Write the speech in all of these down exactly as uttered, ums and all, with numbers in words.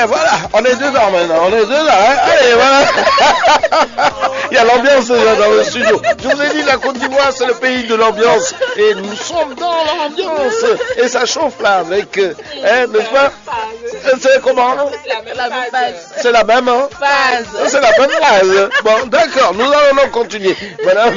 Eh, voilà, on est dedans maintenant, on est dedans, hein. Allez, voilà. Il y a l'ambiance déjà dans le studio. Je vous ai dit, la Côte d'Ivoire, c'est le pays de l'ambiance. Et nous sommes dans l'ambiance. Et ça chauffe là, avec, hein, n'est-ce pas? C'est comment? C'est la même phase. C'est la même, hein? Phase. C'est la même phase. Bon, d'accord, nous allons donc continuer. Madame.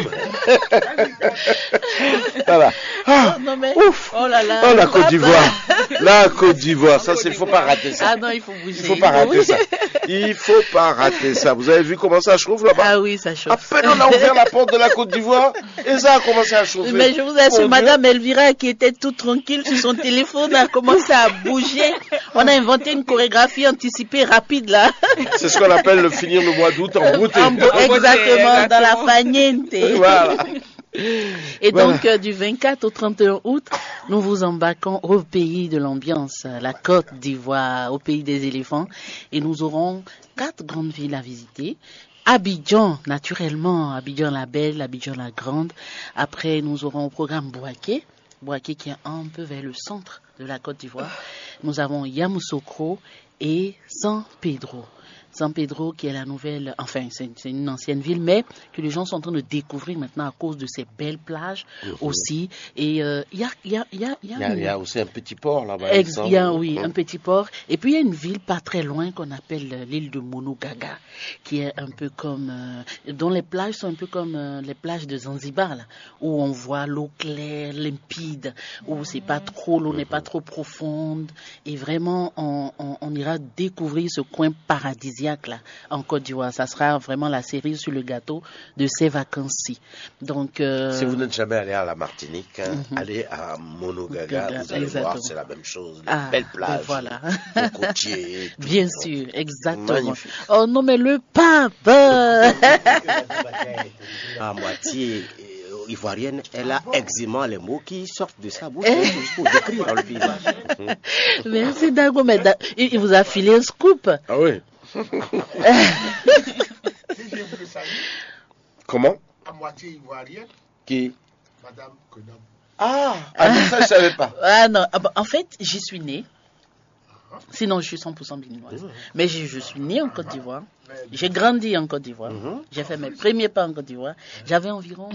Voilà. Ah, non, mais... Ouf. Oh là là. Oh, la Côte d'Ivoire. La Côte d'Ivoire. Ça, c'est, il faut pas rater ça. Ah non, il faut bouger. Il faut pas rater ça. Il faut pas rater ça. Vous avez vu comment ça chauffe là-bas? Ah oui, ça chauffe. À peine on a ouvert la porte de la Côte d'Ivoire et ça a commencé à chauffer. Mais je vous assure, Madame Elvira, qui était toute tranquille sur son téléphone, a commencé à bouger. On a inventé une chorégraphie anticipée rapide là. C'est ce qu'on appelle le finir le mois d'août en beauté. En bo- exactement, dans la fagnente. Voilà. Et Voilà. donc, euh, du vingt-quatre au trente et un août, nous vous embarquons au pays de l'ambiance, la Côte d'Ivoire, au pays des éléphants. Et nous aurons quatre grandes villes à visiter. Abidjan, naturellement, Abidjan la Belle, Abidjan la Grande. Après, nous aurons au programme Bouaké, Bouaké qui est un peu vers le centre de la Côte d'Ivoire. Nous avons Yamoussoukro et San Pedro. San Pedro qui est la nouvelle, enfin c'est, c'est une ancienne ville, mais que les gens sont en train de découvrir maintenant à cause de ces belles plages mmh. aussi. Et il euh, y, a, y, a, y, a, y, a y, a, y a aussi un petit port là-bas. Ex- il y a, oui, mmh. un petit port. Et puis il y a une ville pas très loin qu'on appelle l'île de Monogaga, qui est un peu comme, euh, dont les plages sont un peu comme euh, les plages de Zanzibar, là, où on voit l'eau claire, limpide, où c'est pas trop, l'eau mmh. n'est pas trop profonde. Et vraiment, on, on, on ira découvrir ce coin paradisiaque là, en Côte d'Ivoire. Ça sera vraiment la cerise sur le gâteau de ces vacances-ci. Donc, euh... si vous n'êtes jamais allé à la Martinique, hein, mm-hmm. allez à Monogaga, Gaga, vous allez exactement. voir, c'est la même chose. Les ah, belles plages, voilà. les côtiers. Bien sûr, exactement. Magnifique. Oh non, mais le pape à moitié ivoirienne, elle a aisément les mots qui sortent de sa bouche pour décrire dans le paysage. Merci Dago, mais da... il vous a filé un scoop. Ah oui. Comment? À moitié ivoirienne. Qui? Madame Konam. Ah, ah ça je savais pas. Ah non, en fait, j'y suis née. Sinon, je suis cent pour cent béninoise. Mmh. Mais je, je suis née en Côte d'Ivoire. J'ai grandi en Côte d'Ivoire. Mmh. J'ai fait mes premiers pas en Côte d'Ivoire. J'avais environ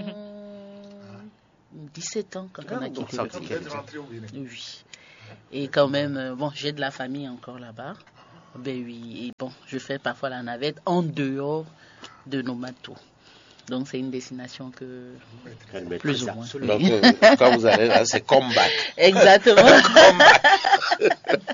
dix-sept ans quand on a quitté le pays. Oui. Et quand même, bon, j'ai de la famille encore là-bas. Ben oui, et bon, je fais parfois la navette en dehors de nos bateaux. Donc c'est une destination que plus ou moins. Donc euh, quand vous allez là, c'est combat. Exactement. combat.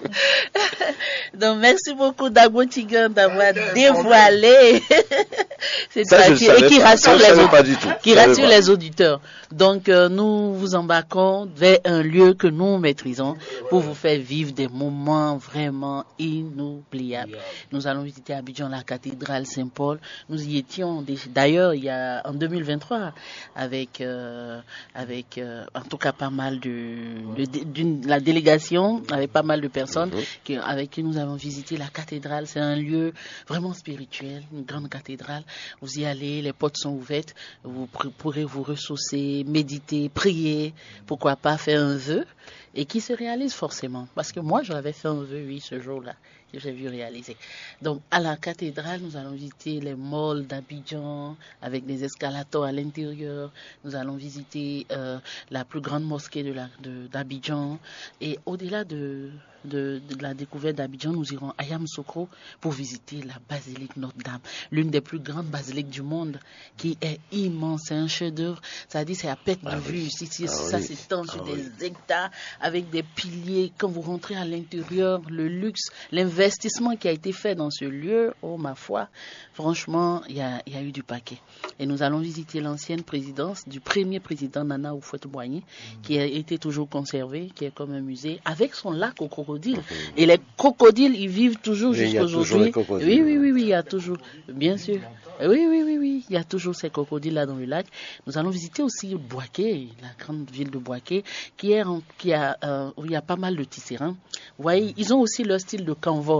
Donc merci beaucoup Dago Tigan d'avoir dévoilé cette partie et qui rassure les auditeurs. Qui rassure les auditeurs. Donc euh, nous vous embarquons vers un lieu que nous maîtrisons pour vous faire vivre des moments vraiment inoubliables. Nous allons visiter Abidjan, la cathédrale Saint-Paul. Nous y étions d'ailleurs il y a en deux mille vingt-trois avec euh, avec euh, en tout cas pas mal de, de d'une la délégation avec pas mal de personnes mm-hmm. qui, avec qui nous avons visité la cathédrale. C'est un lieu vraiment spirituel, une grande cathédrale. Vous y allez, les portes sont ouvertes, vous pr- pourrez vous ressourcer, méditer, prier, pourquoi pas faire un vœu et qui se réalise forcément. Parce que moi, j'avais fait un vœu, oui, ce jour-là, que j'ai vu réaliser. Donc, à la cathédrale, nous allons visiter les malls d'Abidjan avec des escalators à l'intérieur. Nous allons visiter euh, la plus grande mosquée de la, de, d'Abidjan. Et au-delà de, de, de la découverte d'Abidjan, nous irons à Yamoussoukro pour visiter la basilique Notre-Dame, l'une des plus grandes basiliques du monde, qui est immense. C'est un chef-d'œuvre. Ça dit, c'est à perte de ah vue. Oui. Si, si, ah ça oui. s'étend sur ah des oui. hectares avec des piliers. Quand vous rentrez à l'intérieur, le luxe, l'investissement qui a été fait dans ce lieu, oh ma foi, franchement, il y a, y a eu du paquet. Et nous allons visiter l'ancienne présidence du premier président Nana Houphouët-Boigny, mmh. qui a été toujours conservé, qui est comme un musée, avec son lac aux crocodiles. Mmh. Et les crocodiles, ils vivent toujours jusqu'à aujourd'hui. Oui, oui, oui, oui, il y a toujours, bien sûr. Oui, oui, oui, oui, il y a toujours ces crocodiles-là dans le lac. Nous allons visiter aussi Bouaké, la grande ville de Bouaké, qui est, en, qui a, euh, où il y a pas mal de tisserands. Vous voyez, ils ont aussi leur style de canevas, là.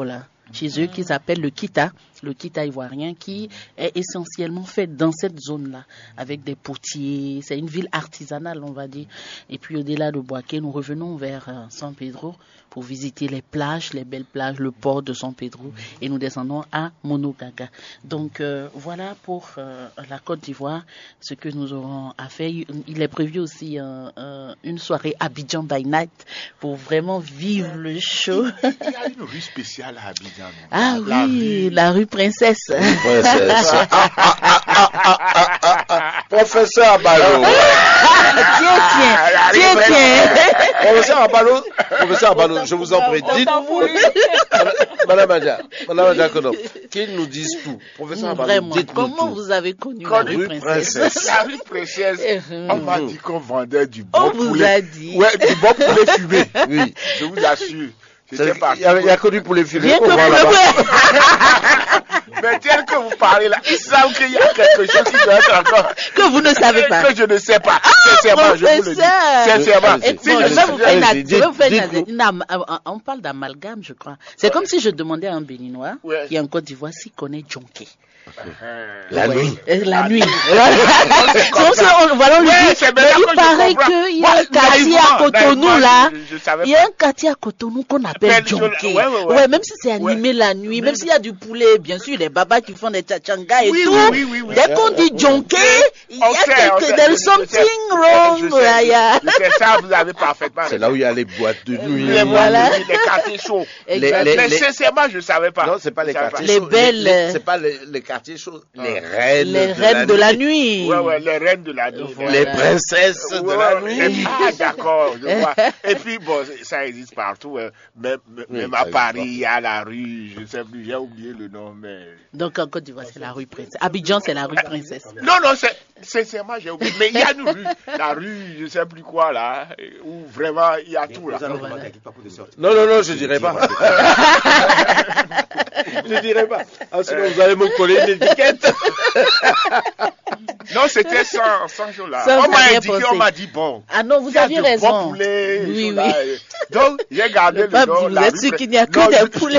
chez eux qui s'appelle le kita, le kita ivoirien, qui est essentiellement fait dans cette zone-là, avec des potiers. C'est une ville artisanale, on va dire. Et puis au-delà de Boaké, nous revenons vers euh, San Pedro pour visiter les plages, les belles plages, le port de San Pedro, et nous descendons à Monogaga. Donc euh, voilà pour euh, la Côte d'Ivoire, ce que nous aurons à faire. Il est prévu aussi euh, euh, une soirée Abidjan by Night pour vraiment vivre le show. Il y a une rue spéciale à Abidjan. Ah la oui, rue... la rue Princesse. Princesse. Ah, ah, ah, ah, ah, ah, ah, ah. Professeur Abalo. Tiens, tiens, tiens, tiens. Professeur Abalo, professeur Abalo, je vous en prie, dites. Madame Adia, Madame Adia Kono, qu'ils nous disent tout. Professeur Abalo, Vraiment, dites-nous comment tout. vous avez connu Quand la rue Princesse? Princesse. La rue Princesse, on m'a dit qu'on vendait du bon On poulet. vous a dit. Ouais, du bon poulet fumé. Oui. Je vous assure. J'étais Il parti. y a, il y a connu pour les filets. Bien que qu'on vous voit là-bas. Mais tel que vous parlez là, ils savent qu'il y a quelque chose qui doit être encore. Que vous ne savez pas. Que je ne sais pas. Sincèrement, je vous le dis. professeur. Sincèrement. Et Si, bon, je je sais. vais vous faire une, Allez-y, je vais vous faire une- dites-nous. une am- am- on parle d'amalgame, je crois. C'est comme si je demandais à un Béninois Ouais. qui est en Côte d'Ivoire s'il connaît Jonké. La Ouais. nuit. Euh, La nuit. Donc, ça, on, voilà, on lui Ouais, dit, c'est mais maintenant que il je paraît comprends. qu'il y Moi, a un quartier naïvement, à Cotonou, naïvement, là. je- je savais Il y a un quartier à Cotonou qu'on appelle Appelle- Jonké. ouais, ouais, ouais. même si c'est animé Ouais. la nuit, même Mais- s'il y a du poulet, bien sûr, les babas qui font des tchachanga et Oui, tout. oui, oui, oui, oui. Dès qu'on dit Jonké, il y a On sait, on quelque, sait, there's je- je something sais. wrong. Je sais, là, il y a- je sais, ça, vous avez parfaitement C'est là où il y a les boîtes de nuit. Les Voilà. voilà. Les quartiers chauds. Les- Exact. les- Mais sincèrement, je ne savais pas. Non, c'est pas les Je savais quartiers Les chauds. belles- les- C'est pas les, les quartiers chauds. Les reines. Les reines de la nuit. Ouais, ouais, les reines de la nuit. Voilà. Les princesses de Ouais, la ouais, nuit. et puis- ah, d'accord, je vois. Et puis, bon, ça existe partout. hein. Même, même Oui, même ça à existe Paris, partout. il y a la rue, je ne sais plus, j'ai oublié le nom, mais. Donc en Côte d'Ivoire, c'est la rue Princesse. Abidjan, c'est la rue Princesse. Non, non, c'est, sincèrement, j'ai oublié. Mais il y a une rue, la rue, je ne sais plus quoi, là, où vraiment il y a tout, là. Non, non, non, je dirais pas. Je dirais pas. Ah, sinon, vous allez me coller une étiquette. Non, c'était sans, sans jour là. Ça, On vous m'a avez indiqué, pensé. on m'a dit, bon. Ah non, vous il y a aviez de raison. bons poulets, Oui, choses oui. là, et- Donc, j'ai gardé Le le, pape nom. dit, vous la êtes rue sûr Pré- qu'il n'y a que Non, des je- poulets.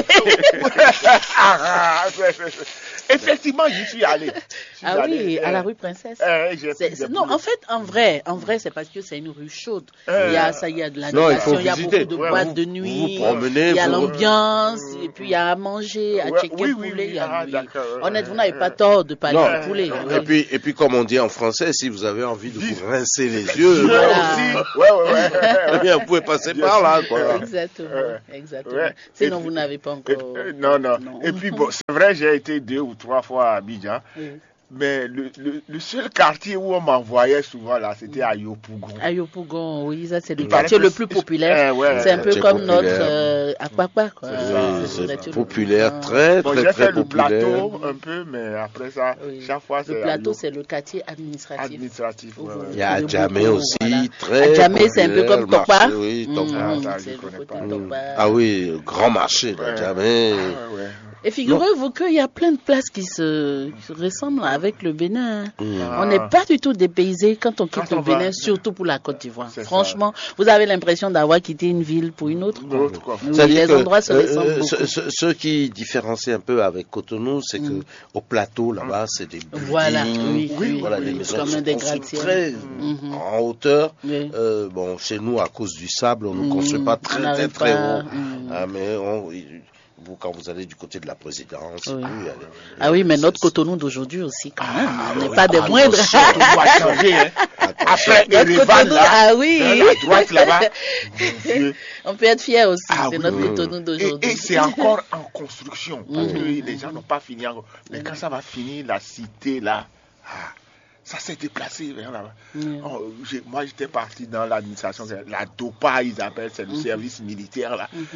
Ah, ah, ouais, ouais, ouais. Effectivement, j'y suis allé. Je suis Ah allé, oui, à euh, la rue Princesse. euh, j'ai C'est- pris c'est- des non, poulets. en fait, en vrai, en vrai, c'est parce que c'est une rue chaude. Euh, il y a ça, il y a de Non, il faut l'animation, il y a visiter. beaucoup de Ouais, boîtes vous- de vous nuit, vous promenez, il y a vous- l'ambiance, et puis il y a à manger, à Ouais, checker oui, le oui, poulet, oui, il y a ah, oui. d'accord, ouais, Honnêtement, vous ouais, n'avez pas ouais. tort de parler Non. du poulet. Et puis, et puis, comme on dit en français, si vous avez envie de Vite. vous rincer les yeux, Ouais, Voilà. aussi. Ouais, ouais, ouais. eh bien, vous pouvez passer Bien par là, sûr. quoi. Exactement, Ouais. exactement. Ouais. Sinon, Et vous puis- n'avez pas Et- encore. euh, non, non, Et puis, bon, c'est vrai, j'ai été deux ou trois fois à Abidjan. Oui. Mais le, le, le seul quartier où on m'envoyait souvent, là, c'était à Yopougon. À Yopougon, oui, ça c'est le Il paraît quartier que le c'est- plus populaire. Eh, ouais. C'est un peu Quartier comme notre populaire. euh, Akpakpa, quoi. Oui, C'est le quartier c'est le populaire, plus- très, Bon, très, j'ai très fait le populaire. plateau un peu, mais après ça, Oui. chaque fois, c'est Le à plateau, Yopougon. c'est le quartier administratif. Administratif. ouais, Où ouais. vous- Il y a Le Adjamé beaucoup, aussi, voilà. très Adjamé, c'est un peu populaire, comme Tokpa. marché, oui, Tokpa. Mmh, Ah, ça, je c'est le connais côté pas. de Tokpa. Ah oui, grand marché d'Adjamé. Ah, ouais, ouais. Et figurez-vous qu'il y a plein de places qui se, qui se ressemblent avec le Bénin. Mmh. Ah. On n'est pas du tout dépaysé quand on quitte Quand le on va- Bénin, surtout pour la Côte d'Ivoire. C'est ça. Franchement, vous avez l'impression d'avoir quitté une ville pour une autre. L'autre, quoi. Oui, C'est-à-dire les que, endroits se euh, ressemblent euh, beaucoup. ce, ce- ce qui différencie un peu avec Cotonou, c'est que au plateau là-bas, c'est des buildings, Voilà, oui, oui, voilà, oui, des oui, maisons comme qui un sont des construites gratte-ciels. très Mhm. en hauteur. Oui. Euh, bon, chez nous, à cause du sable, on ne Mhm. construit pas On très très n'arrive très pas, haut. mhm. Ah, mais on- vous, quand vous allez du côté de la présidence, Oui. et tout, il y a les- Ah oui, mais c'est- notre Cotonou d'aujourd'hui aussi, quand même, Ah, on n'est oui, pas des ah, moindres. attention, Tout doit changer, hein. Attention. Après, Notre Erevan, Cotonou, là, ah oui. hein, la droite là-bas. Dieu. On peut être fier aussi Ah de oui, notre oui. Cotonou Et, d'aujourd'hui. et c'est encore en construction, parce que Mhm. les gens n'ont pas fini encore. Mais quand ça va finir, la cité là, ah, ça s'est déplacé vers là-bas. Mhm. Oh, j'ai- moi, j'étais parti dans l'administration, la DOPA, ils appellent, c'est le Mhm. service militaire là. Mhm.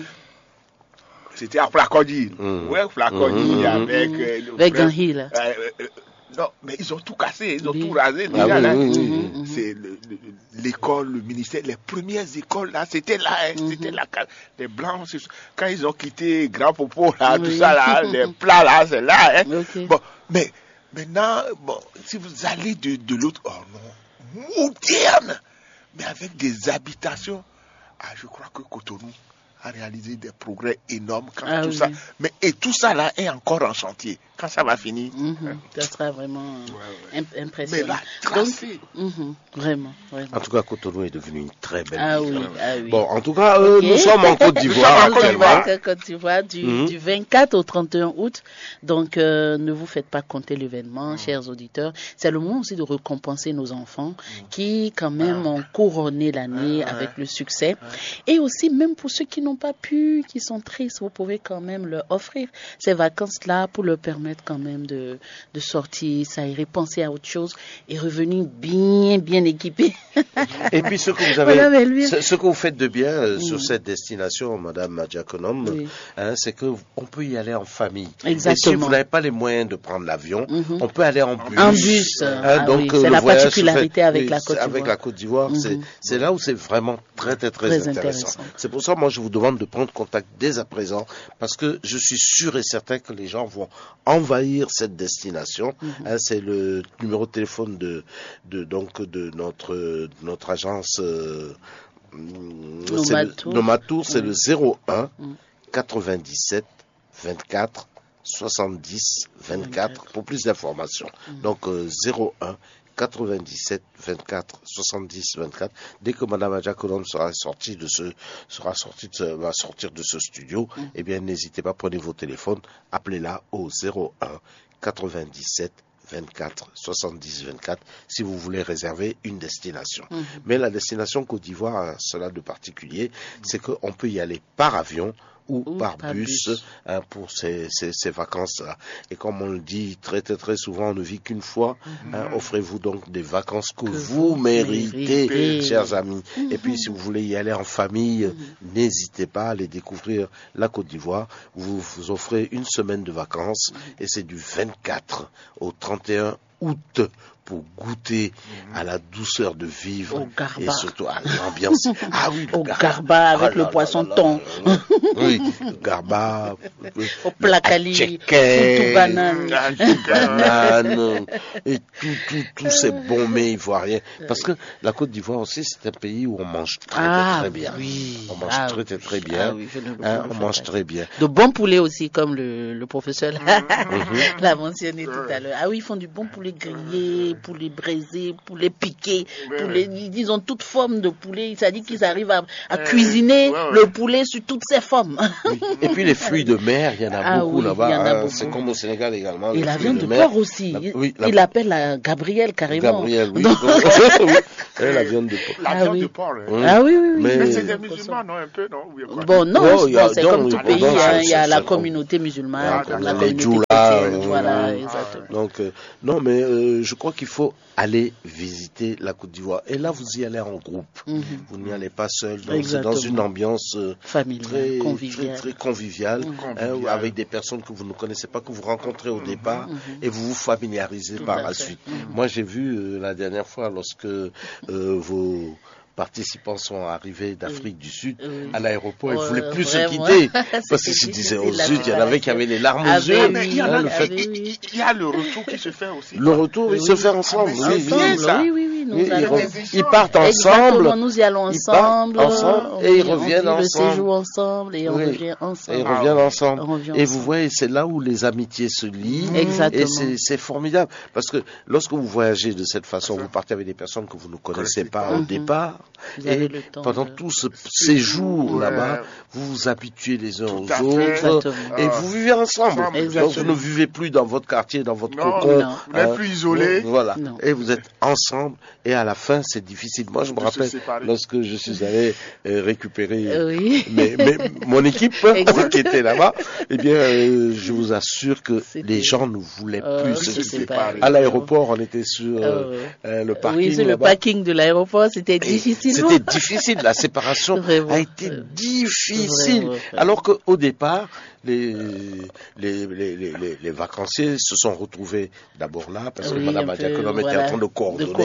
C'était à Flacondi. Mhm. Ouais, Flacondi, Mhm. avec. Mhm. euh, le Avec frère- Ganhi, là. Euh, euh, euh, non, mais ils ont tout cassé, ils ont Oui. tout rasé Ah déjà oui, là. oui, oui. Mhm, mhm. C'est le- le- l'école, le ministère, les premières écoles là, c'était là, hein, Mhm. c'était là. quand les blancs, c'est- quand ils ont quitté Grand Popo là, Oui. tout ça là, les plats là, c'est là. Hein. Ok. Bon, mais maintenant, bon, si vous allez de, de l'autre, oh non, moderne, mais avec des habitations. Ah, je crois que Cotonou, a réalisé des progrès énormes quand Ah tout oui. ça. Mais et tout ça là est encore en chantier. Quand ça va finir, Mhm. Ça sera vraiment Ouais, imp- mais impressionnant. là, tracé. Donc, mhm, vraiment, vraiment. En tout cas, Cotonou est devenu une très belle Ah ville. oui, ah oui. Bon, en tout cas, euh, Ok. nous sommes en Côte d'Ivoire Nous sommes actuellement. en Côte d'Ivoire du, Mhm. du vingt-quatre au trente et un août. Donc, euh, ne vous faites pas compter l'événement, chers auditeurs. C'est le moment aussi de récompenser nos enfants qui, quand même, ont couronné l'année avec le succès. Et aussi, même pour ceux qui n'ont pas pu, qui sont tristes, vous pouvez quand même leur offrir ces vacances-là pour leur permettre quand même de, de sortir, s'aérer, penser à autre chose et revenir bien, bien équipés. Et puis ce que vous avez, Voilà, mais lui- ce, ce que vous faites de bien euh, Mm. sur cette destination, Madame Madjakonom, Oui. hein, c'est que on peut y aller en famille. Et si Exactement. vous n'avez pas les moyens de prendre l'avion, Mhm. on peut aller en bus. En bus, Hein, ah donc oui, euh, c'est le la voyage se particularité fait- avec oui, la Côte Avec d'Ivoire. la Côte d'Ivoire, Mhm. c'est c'est là où c'est vraiment très très très, Très intéressant. intéressant. C'est pour ça, moi, je vous demande de prendre contact dès à présent, parce que je suis sûr et certain que les gens vont envahir cette destination. Mhm. Hein, c'est le numéro de téléphone de, de donc de notre de notre agence. Euh, c'est le- Nomatour. Nomatour, c'est Oui. le zéro un Mhm. quatre-vingt-dix-sept vingt-quatre soixante-dix vingt-quatre pour plus d'informations. Donc euh, zéro un quatre-vingt-dix-sept vingt-quatre soixante-dix vingt-quatre. Dès que Madame Adjakonom sera sortie de ce sera sortie de ce, va sortir de ce studio, eh bien n'hésitez pas, prenez vos téléphones, appelez-la au zéro un quatre-vingt-dix-sept vingt-quatre soixante-dix vingt-quatre si vous voulez réserver une destination. Mhm. Mais la destination Côte d'Ivoire a cela de particulier, c'est qu'on peut y aller par avion ou, Ou par, par bus, bus. hein, pour ces, ces, ces vacances-là. Et comme on le dit très très très souvent, on ne vit qu'une fois. Hein, offrez-vous donc des vacances que, Que vous vous méritez, méritez. chers amis. Et puis si vous voulez y aller en famille, n'hésitez pas à aller découvrir la Côte d'Ivoire. Vous vous offrez une semaine de vacances et c'est du vingt-quatre au trente et un août pour goûter à la douceur de vivre Au garba. et surtout à l'ambiance. Ah oui, le Au garba avec Ah le là poisson là là thon. là. Oui, le garba, Au placali, tchèque, tout banane. Ah, je- banane, et tout, tout, tous ces bons mets ivoiriens. Parce que la Côte d'Ivoire aussi, c'est un pays où on mange très, Ah, très, très bien. oui. On mange Ah, très, oui. très, très bien. Ah oui, je ne le Hein, regrette on mange pas. très bien. De bons poulets aussi, comme le, le professeur Mhm. l'a mentionné tout à l'heure. Ah oui, ils font du bon poulet grillé, poulet braisé, poulet piqué, Ouais, poulet, ouais. ils ont toute forme de poulet. Ça dit qu'ils arrivent à, à Ouais, cuisiner ouais, ouais. le poulet sur toutes ses formes. Oui. Et puis les fruits de mer, il y en a Ah beaucoup oui, là-bas. il y en a hein. beaucoup. C'est comme au Sénégal également. Et les la fruits viande de mer. porc aussi. La- Il, oui, la- il l'appelle la Gabrielle carrément. Gabriel, oui. Donc- Oui. Et la viande de porc. La Ah viande oui. de porc. hein. Oui. Ah oui, oui, oui. Mais- Mais oui, c'est oui, des oui. musulmans, non, un peu, non? Ou bien quoi? Bon, non, Oh, il y a- bon, c'est non, comme oui, tout bon, pays, non, hein, c'est- il y a c'est- la c'est- communauté musulmane, Ah, comme d'accord. la Les communauté Djoula, chrétienne, euh, voilà, euh, exactement. Donc, euh, non, mais euh, je crois qu'il faut aller visiter la Côte d'Ivoire. Et là, vous y allez en groupe. Mhm. Vous n'y allez pas seul. Donc, c'est Exactement. dans une ambiance euh, Familiale, très, conviviale. très, très conviviale, Mhm. hein, Conviviale. avec des personnes que vous ne connaissez pas, que vous rencontrez au départ, Mhm. et vous vous familiarisez Tout par à la fait. suite. Mhm. Moi, j'ai vu euh, la dernière fois, lorsque euh, vos participants sont arrivés d'Afrique du Sud Oui. à l'aéroport, ils Ouais, ne voulaient plus vraiment. se quitter. Parce C'était qu'ils se disaient, difficile, oh la zut, il y en avait qui avaient les larmes aux Ah, yeux. oui, Ah, mais il y en oui, a, le ah, fait- oui, oui. il y a le retour qui se fait aussi. Le retour, il se Oui. fait ensemble. Ah, mais oui, c'est oui. bien, ça. Oui, oui, oui, nous Oui, ils, allons. re- ils partent Exactement, ensemble. nous y allons Ils partent ensemble. ensemble on et ils vit- on reviennent vit le ensemble. séjour ensemble et on Oui. revient Et ils ensemble. Ah, reviennent ouais. ensemble. On revient Et vous ensemble. voyez, c'est là où les amitiés se lient. Exactement. Et c'est- c'est formidable. Parce que lorsque vous voyagez de cette façon, vous partez avec des personnes que vous ne connaissez pas au Mhm. départ. Vous avez Et le temps pendant de- tout ce séjour Ouais. là-bas, vous vous habituez les uns Tout aux à fait. autres. Exactement. Et Ah. vous vivez ensemble. Ensemble, Donc bien vous sûr. ne vivez plus dans votre quartier, dans votre Non, cocon. non. Vous n'êtes plus isolés. vous- Voilà. Non. Et vous êtes ensemble. Et à la fin, c'est difficile. Moi, je me De se rappelle séparer. lorsque je suis allé euh, récupérer Euh, Oui. mais, mais mon équipe Exact. qui était là-bas, eh bien, euh, je vous assure que C'était- les gens ne voulaient Euh, plus oui, se c'est quitter. pas- À l'aéroport, on était sur euh, Euh, euh, le parking. Oui, sur le là-bas. parking de l'aéroport, c'était Et difficile. C'était difficile, la séparation Vraiment, a été vraiment. difficile. Vraiment, vraiment. Alors qu'au départ, les, les, les, les, les vacanciers se sont retrouvés d'abord là, parce que Oui, Mme un peu, Adiakonom était voilà, en train de de coordonner, coordonner tout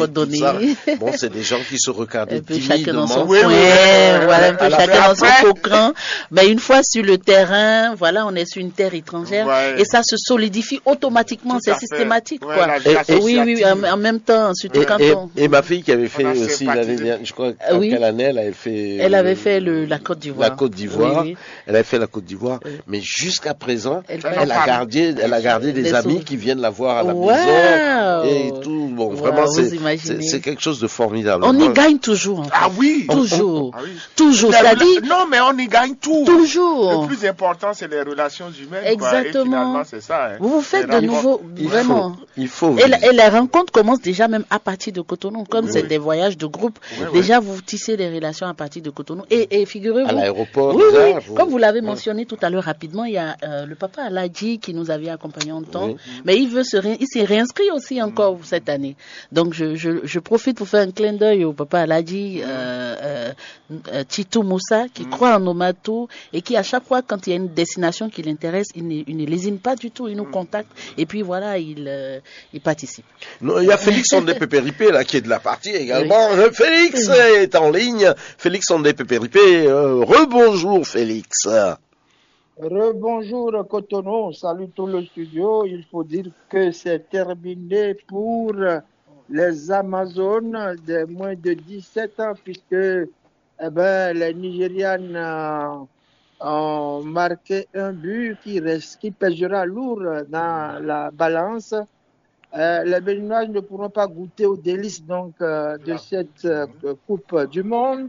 ça. Bon, c'est des gens qui se regardent un peu timidement. chacun dans son oui, coin, oui, oui. voilà, un peu Alors, chacun dans son après... cocon. Mais une fois sur le terrain, voilà, on est sur une terre étrangère ouais. et ça se solidifie automatiquement, c'est systématique, ouais, quoi. Et, et, oui, oui, en, en même temps, surtout et, quand et, on... Et ma fille qui avait fait aussi l'année dernière, je crois, en oui. quelle année elle avait fait... Elle avait fait le, la Côte d'Ivoire. La Côte d'Ivoire. Oui, oui. Elle avait fait la Côte d'Ivoire. Oui. Mais jusqu'à présent, elle, elle, a gardé, elle a gardé des amis qui viennent la voir à la wow. maison et tout. Bon, wow, vraiment, c'est quelque chose de formidable. On Moi, y gagne toujours. En fait. Ah oui. Toujours. Ah oui. Toujours. C'est-à-dire. Non, mais on y gagne tout. Toujours. Le plus important, c'est les relations humaines. Exactement. C'est ça. Hein. Vous vous faites de nouveau, vraiment. Il faut. Et, la, et les rencontres commencent déjà même à partir de Cotonou. Comme oui, c'est oui. des voyages de groupe, oui, déjà oui. vous tissez des relations à partir de Cotonou. Et, et figurez-vous. À l'aéroport. Oui, oui. Vous... Comme vous l'avez mentionné tout à l'heure rapidement, il y a euh, le papa Aladji qui nous avait accompagnés en temps. Oui. Mais il veut se ré... il s'est réinscrit aussi encore mmh. cette année. Donc je, je, je profite pour faire un clin d'œil au papa Aladji, euh, euh, Tito Moussa, qui mmh. croit en Nomato et qui à chaque fois quand il y a une destination qui l'intéresse, il ne, il ne lésine pas du tout, il nous contacte et puis voilà, il, euh, il participe. Non, il y a Félix Ondé-Pépéripé là qui est de la partie également. Oui. Félix oui. est en ligne. Félix Ondé-Pépéripé, euh, rebonjour Félix. Rebonjour Cotonou, salut tout le studio. Il faut dire que c'est terminé pour les Amazones de moins de dix-sept ans puisque eh ben, les Nigérianes euh, ont marqué un but qui, reste, qui pèsera lourd dans la balance. Euh, les Béninois ne pourront pas goûter aux délices donc, euh, de cette euh, Coupe du Monde.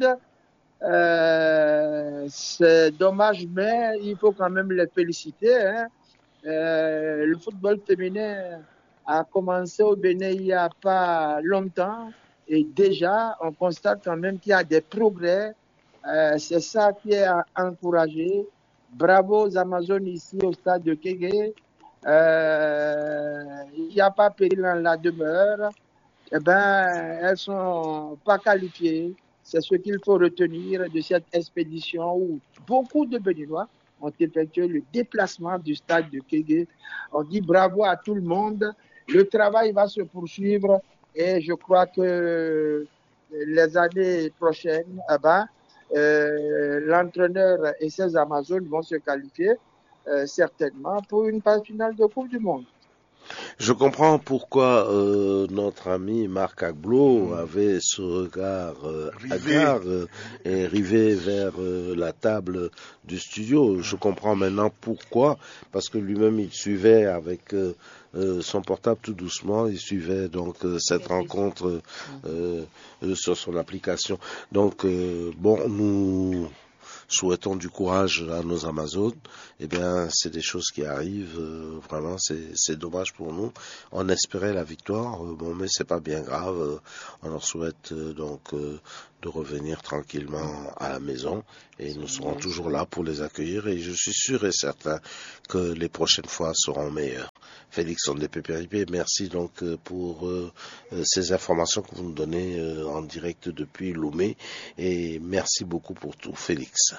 Euh, c'est dommage, mais il faut quand même les féliciter. Hein. Euh, le football féminin a commencé au Bénin il n'y a pas longtemps et déjà on constate quand même qu'il y a des progrès. Euh, c'est ça qui est à encourager. Bravo aux Amazones ici au stade de Kégué. Euh, il n'y a pas péril en la demeure. Eh ben, elles sont pas qualifiées. C'est ce qu'il faut retenir de cette expédition où beaucoup de Béninois ont effectué le déplacement du stade de Kégué. On dit bravo à tout le monde. Le travail va se poursuivre et je crois que les années prochaines, eh ben, euh, l'entraîneur et ses Amazones vont se qualifier euh, certainement pour une phase finale de Coupe du Monde. Je comprends pourquoi euh, notre ami Marc Agblot avait ce regard euh, hagard euh, et rivé vers euh, la table du studio. Je comprends maintenant pourquoi, parce que lui-même il suivait avec euh, euh, son portable tout doucement, il suivait donc euh, cette rencontre euh, euh, sur son application. Donc euh, bon, nous souhaitons du courage à nos Amazones. Eh bien, c'est des choses qui arrivent. Euh, vraiment, c'est dommage pour nous. On espérait la victoire, euh, bon, mais c'est pas bien grave. Euh, on leur souhaite euh, donc euh, de revenir tranquillement à la maison et nous serons toujours là pour les accueillir. Et je suis sûr et certain que les prochaines fois seront meilleures. Félix Ondé-Pépéripé, merci donc euh, pour euh, ces informations que vous nous donnez euh, en direct depuis Lomé et merci beaucoup pour tout, Félix.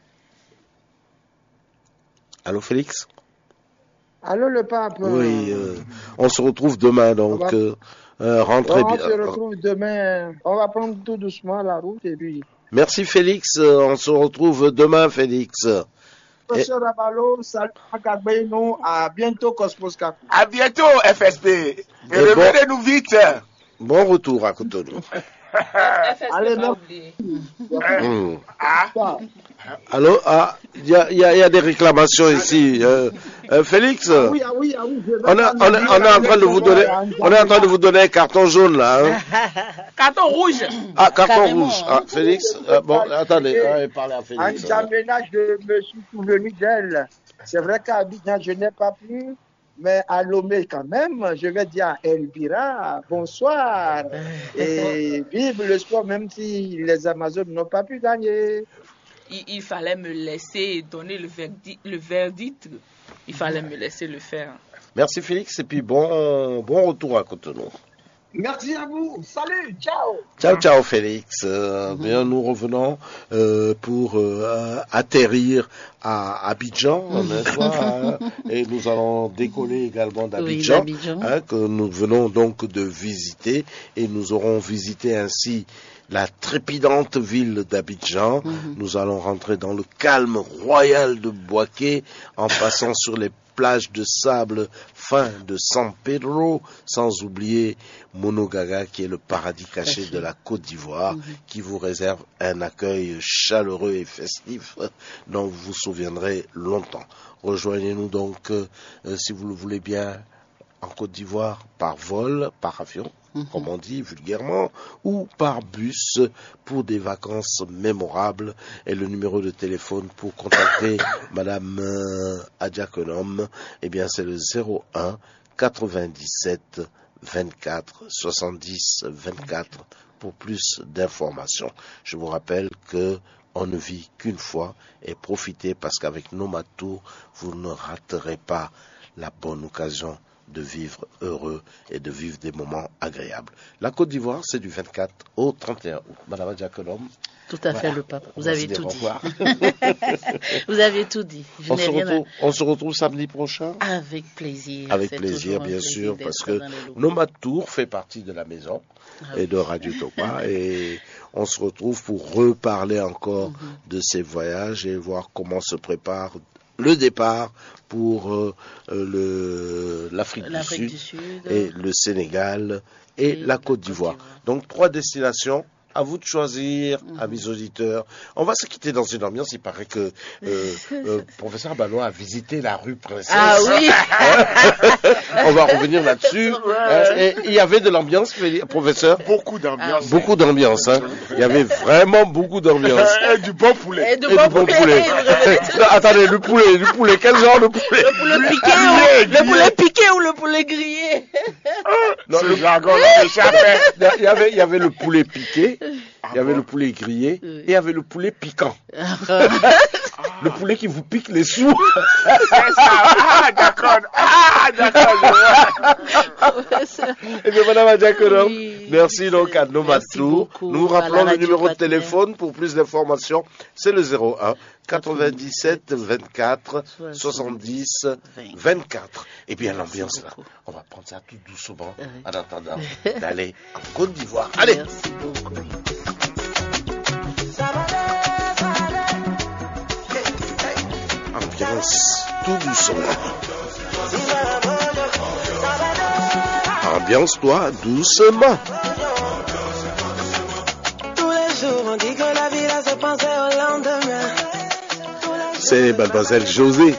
Allô Félix? Allô le pape? Oui, euh, on se retrouve demain, donc va... euh, euh, rentrez bien. On se retrouve demain, on va prendre tout doucement la route et puis... Merci Félix, euh, on se retrouve demain Félix. Professeur Rabalo, salut Akagbeino, à bientôt Cosmos Kaku. À bientôt F S B, et, et revenez-nous bon, vite. Bon retour à Cotonou. Allez, non. Mmh. Ah. Allô, ah, il y a, y, a, y a des réclamations ici. Euh, euh, Félix, ah oui, ah oui, ah oui, on, a, on, a, on est en train de vous donner, on est en train de vous donner un carton jaune là. Hein. Carton rouge. Ah, carton Carrément, rouge. Ah, Félix, euh, bon, attendez, ah, parlez à Félix. En ménage, je me suis souvenu d'elle. C'est vrai qu'à Abidjan, je n'ai pas pu. Mais à Lomé quand même, je vais dire à Elvira, bonsoir. Et vive le sport, même si les Amazones n'ont pas pu gagner. Il, il fallait me laisser donner le verdict, le verdict. Il fallait me laisser le faire. Merci Félix, et puis bon, bon retour à Cotonou. Merci à vous. Salut, ciao. Ciao, ciao Félix. Euh, mm-hmm. Bien, nous revenons euh, pour euh, atterrir à Abidjan, mm-hmm. n'est-ce pas? Et nous allons décoller également d'Abidjan, oui, hein, que nous venons donc de visiter, et nous aurons visité ainsi la trépidante ville d'Abidjan. Mm-hmm. Nous allons rentrer dans le calme royal de Bouaké en passant sur les plages de sable fin de San Pedro, sans oublier Monogaga qui est le paradis caché de la Côte d'Ivoire, mm-hmm. qui vous réserve un accueil chaleureux et festif dont vous vous souviendrez longtemps. Rejoignez-nous donc, euh, si vous le voulez bien, en Côte d'Ivoire par vol, par avion, mm-hmm. comme on dit vulgairement, ou par bus pour des vacances mémorables. Et le numéro de téléphone pour contacter Madame euh, Adjakonom, eh bien c'est le zéro un quatre-vingt-dix-sept vingt-quatre soixante-dix vingt-quatre pour plus d'informations. Je vous rappelle que on ne vit qu'une fois, et profitez parce qu'avec Nomad Tour, vous ne raterez pas la bonne occasion de vivre heureux et de vivre des moments agréables. La Côte d'Ivoire, c'est du vingt-quatre au trente et un août. Madame Adjakonom. Tout à fait, voilà. Le pape. Vous avez tout dit. Vous avez tout dit. Je on, se retrouve, à... on se retrouve samedi prochain. Avec plaisir. Avec plaisir, bien sûr, parce que Nomad Tour fait partie de la maison ah, et de Radio Topa. Et on se retrouve pour reparler encore mm-hmm. de ces voyages et voir comment se prépare le départ pour euh, le, l'Afrique, L'Afrique du, du Sud et le Sénégal et, et la Côte d'Ivoire. Côte d'Ivoire. Donc trois destinations. À vous de choisir, mmh. amis auditeurs. On va se quitter dans une ambiance. Il paraît que euh, euh, professeur Balois a visité la rue Princesse. Ah oui. On va revenir là-dessus. Ouais. Et il y avait de l'ambiance, professeur. Beaucoup d'ambiance. Ah, beaucoup d'ambiance. Hein. Il y avait vraiment beaucoup d'ambiance. Et du bon poulet. Et du bon, et du bon poulet. poulet. Non, attendez, le poulet, le poulet. Quel genre de poulet? Le poulet piqué, ou, le poulet piqué ou le poulet grillé? Non, le jargon échappait. Il y avait, il y avait le poulet piqué. Ah il y avait bon? Le poulet grillé oui. Et il y avait le poulet piquant. Ah. Le poulet qui vous pique les sous. C'est ça. Ah, d'accord. Ah, d'accord. Et bien, Madame Adjakonom, oui, merci donc à Nomad Tour. Nous vous rappelons le numéro de téléphone pour plus d'informations. C'est le zéro un quatre-vingt-dix-sept vingt-quatre soixante-dix vingt-quatre. Et bien, l'ambiance là, on va prendre ça tout doucement en attendant d'aller en Côte d'Ivoire. Allez. Merci beaucoup. Ambiance tout doucement. Ambiance-toi doucement. Tous les jours on dit que la vie là se pensait au lendemain. C'est Mademoiselle José.